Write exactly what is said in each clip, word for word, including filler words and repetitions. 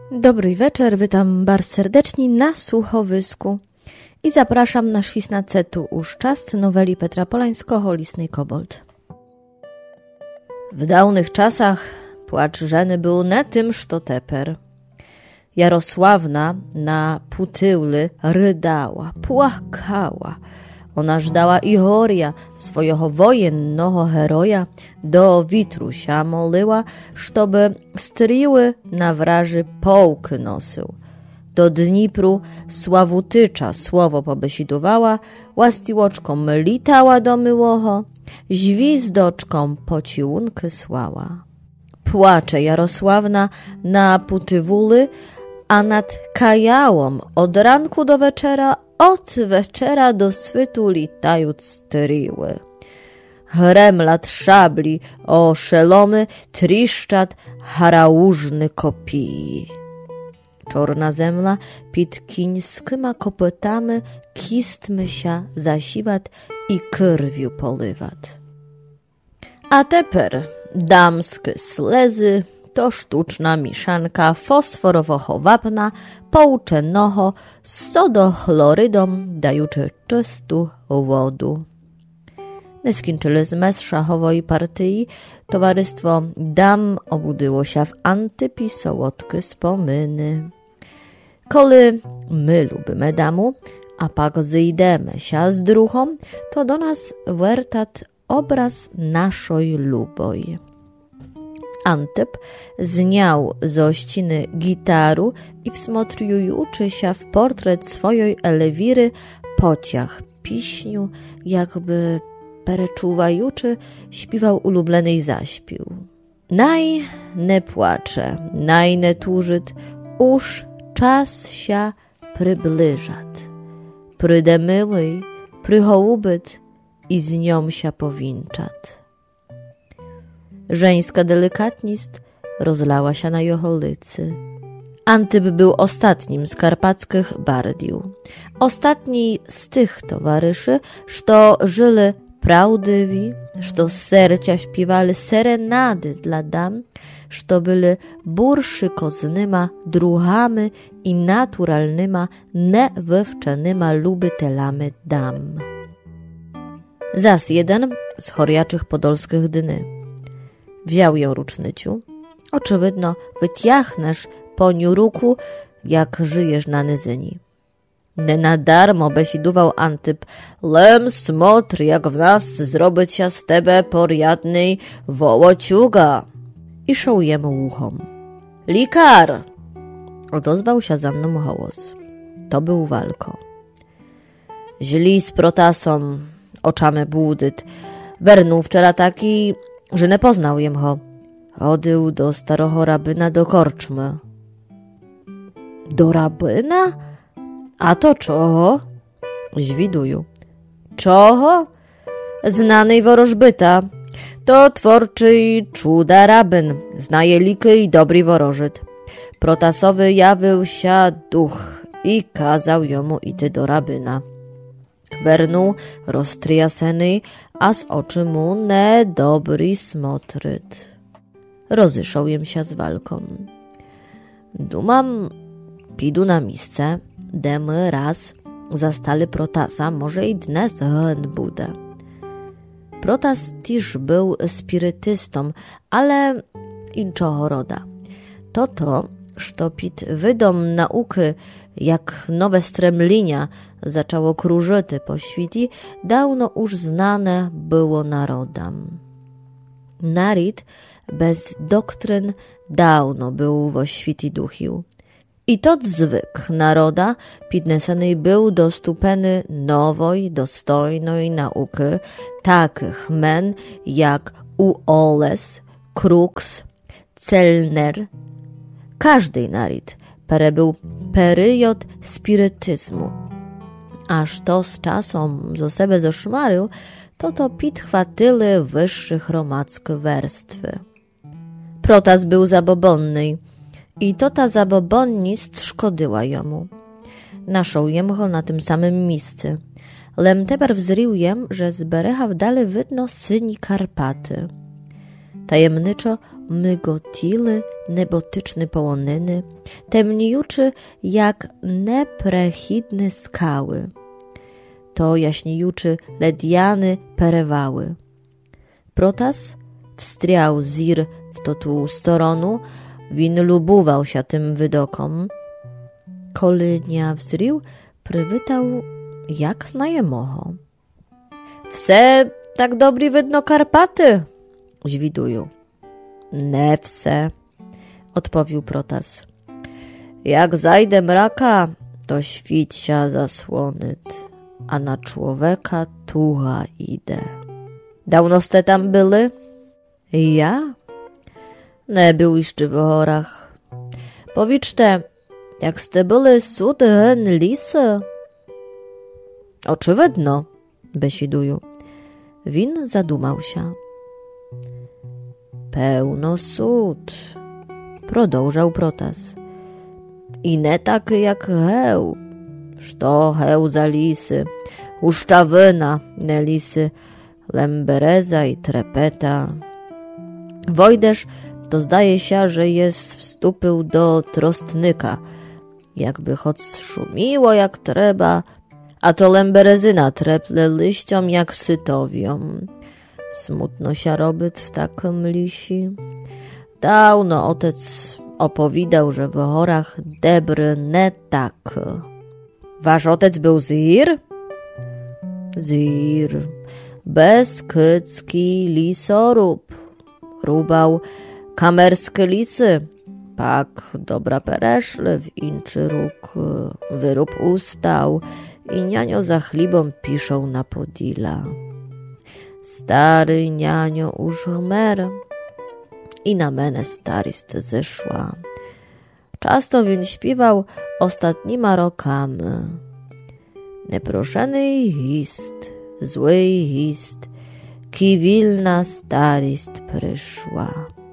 Dobry wieczór, witam bardzo serdecznie na słuchowysku i zapraszam na szesnacetu uszczast noweli Petra Polańskiego Lisny kobold. W dawnych czasach płacz żeny był na tym, što teper. Jarosławna na putyły rydała, płakała. Ona żdała Ihoria, swojego wojennego heroja, do Witrusia molyła, żeby stryły na wraży połk nosył. Do Dnipru Sławutycza słowo pobesidowała, łastiłoczkom litała do myłoho, zwizdoczkom pociłunky słała. Płacze Jarosławna na putywuly, a nad kajałom od ranku do wieczera, od wieczera do swytu litają stryły. Hremlat szabli o szelomy, triszczat harałużny kopii. Czorna zemla pід kińskima kopytami kistmy się zasiwat i krwiu polywat. A teper damskie slezy to sztuczna mieszanka fosforowo-wapna połczenoho z sodochlorydą dajuczy czystą wodu. Nieskończyli zmysł szachowej partii, towarzystwo dam obudziło się w Antypi sołodkie spominy. Koli my lubimy damu, a pak zejdziemy się z druhą, to do nas wertat obraz naszej luboj. Antyp zniał z ościny gitaru i wsmotrujujący się w portret swojej Elwiry pociach piśniu, jakby pereczuwajuczy śpiewał ulublenej zaśpił. Naj nie płacze, naj nie tużyt, już czas się przybliżat. Pryde myły, prychołubyt i z nią się powinczat. Żeńska delikatnist rozlała się na jeho licy. Antyp był ostatnim z karpackich bardił. Ostatni z tych towarzyszy, što żyli prawdywi, što z serca śpiewali serenady dla dam, što byli burszykoznyma druhami i naturalnyma, niewywczanyma lubitelami dam. Zas jeden z choriaczych podolskich dny. Wziął ją rucznyciu. Oczywidno, wytiachnesz po niuruku, jak żyjesz na nizyni. Nie na darmo besidował Antyp. Lem smotr, jak w nas zrobić się z tebe porjadnej wołociuga. I szął jemu uchom. Likar! Odozwał się za mną głos. To był Walko. Źli z protasą, oczamy błudyt. Wernął wczera taki, że nie poznał jem ho. Chodził do staroho rabyna do korczmy. Do rabyna? A to czoho? Zwiduju. Czoho? Znanej worożbyta. To tworczy i czuda rabyn. Znaje liky i dobry worożyt. Protasowy jawił się duch i kazał jemu iść do rabyna. Wernu roztriaseny, a z oczy mu nedobry smotryt. Rozyszał jem się z Walką. Dumam, pidu na miejsce, demy raz zastali protasa, może i dnes hen bude. Protas też był spirytystą, ale inczego roda. To to, što pід wydom nauki, jak nowe stremlinia zaczęło krużyty po świti, dawno już znane było narodam. Narid bez doktryn dawno był wo świti duchił. I tot zwyk naroda podneseny był do stupeny nowej, dostojnej nauki takich men jak Uoles, Krux, Celner. Każdy narid perebył peryod spirytyzmu. Aż to z czasem zo sebe zoszmarył, to to podchwatyli wyższych romackie werstwy. Protas był zabobonny i to ta zabobonnost szkodyła jemu. Naszą jem go na tym samym miejscu. Lem teper wzrył jem, że z berecha w dale widno syni Karpaty. Tajemniczo mygotily nebotyczny połonyny, temnijuczy jak neprechidne skały. To jaśnijuczy ledjany perewały. Protas wstriał zir w to tu storonu, win lubował się tym wydokom. Kolynia wzrił, prywitał jak znajemoho. Wse tak dobry widno Karpaty, zwiduju. Ne wse, odpowił Protas. Jak zajdę mraka, to świt się zasłonyt, a na człowieka tucha idę. Dawnoście tam byli? Ja? Nie był jeszcze w horach. Powiedzcie, jak ste byli sud hen lisy? Oczywiedno, besiduju. Win zadumał się. Pełno sud, prodążał Protas. I nie tak jak heł. Što heł za lisy, uszczawyna, ne lisy, lembereza i trepeta. Wojdesz, to zdaje się, że jest wstupył do trostnyka, jakby choć szumiło jak trzeba, a to lemberezyna treple liściom jak sytowią. Smutno się robić w takim lisi. Dawno otec opowiadał, że w horach debry nie tak. Wasz otec był zir? Zir. Bezkycki lisorób. Rubał kamerskie lisy. Pak dobra pereszle w inczy róg. Wyrób ustał i nianio za chlibą piszą na podila. Stary nianio już chmer i na menę staryst zeszła. Często więc śpiewał ostatnima rokami. Neproszeny hist, zły hist, kiwilna staryst przyszła.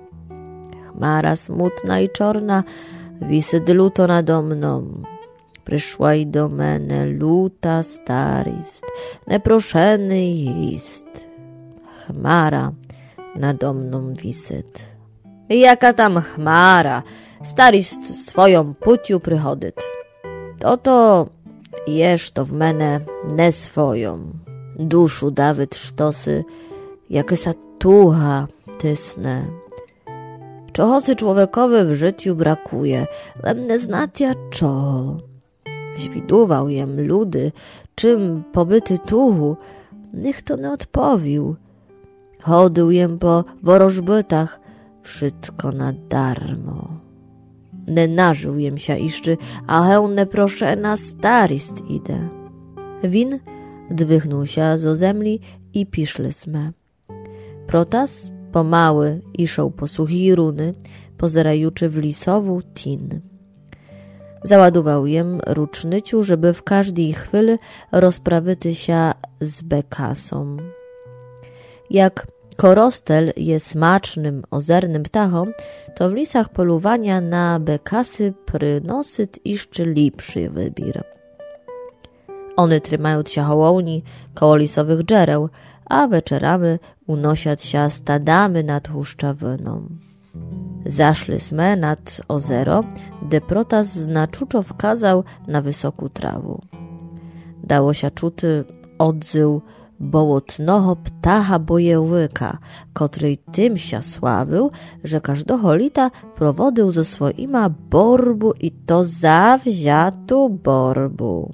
Chmara smutna i czorna wisyt luto nado mną. Przyszła i do menę luta staryst, neproszeny hist. Chmara nado mną wisyt. Jaka tam chmara, staryst swoją puciu przychodyt. To to jesz to w menę nie swoją. Duszu Dawid sztosy, jakie sa tucha tysne. Czochosy człowiekowy w życiu brakuje, lem nie znatia czo. Zwiduwał jem ludy, czym pobyty tuchu, niech to nie odpowił. Chodził jem po worożbytach, wszystko na darmo. Nie nażył jem się iszczy, a hełne proszę na staryst idę. Win dwychnął się zo zemli i piszli sme. Protas pomały iszał po suchej runy, pozerajuczy w lisowu tin. Załadował jem rucznyciu, żeby w każdej chwili rozprawić się z bekasą. Jak korostel jest smacznym, ozernym ptachom, to w lisach polowania na bekasy przynosyć jeszcze lepszy wybór. One trzymają się hołowni koło lisowych dżereł, a wieczorami unosiać się stadami nad huszczawyną. Zaszli sme nad ozero, gdy Protas znaczuczo wkazał na wysoką trawę. Dało się czuty odzył bołotnoho ptacha bojełyka, który tym się sławił, że każdego lita prowodził ze swoima borbu i to zawziatu borbu.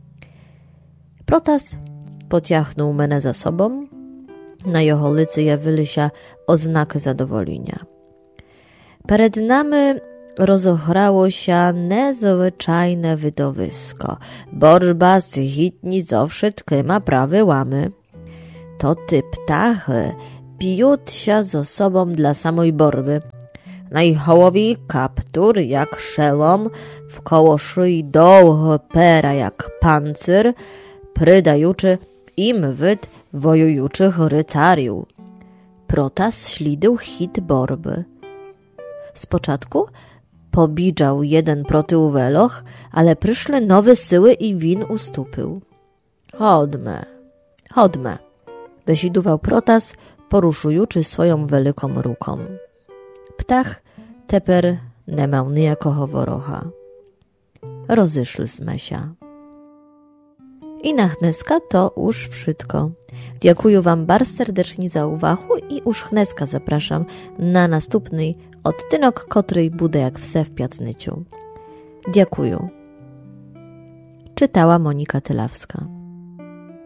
Protas pociachnął menę za sobą, na jeho licy jawiły się oznaki zadowolenia. Przed nami rozochrało się niezwyczajne widowisko. Borba z hitni zo wszystkima prawiłami. To ty ptachy pijut się ze sobą dla samej borby. Na ich hołowi kaptur jak szelom, wkoło szyi dołho pera jak pancyr, prydajuczy im wyd wojujuczych rycariów. Protas ślidył hit borby. Z początku pobijał jeden proti uweloch, ale przyszły nowe syły i win ustąpił. Chodźmy, chodźmy, besidował Protas, poruszujący swoją wielką ruką. ptach teper nie miał nijakого worocha. Rozyszli się. I na dneska to już wszystko. Dziękuję wam bardzo serdecznie za uwagę i już dneska zapraszam na następny odcinek, który będzie jak wse w piatnyciu. Dziękuję. Czytała Monika Tylawska.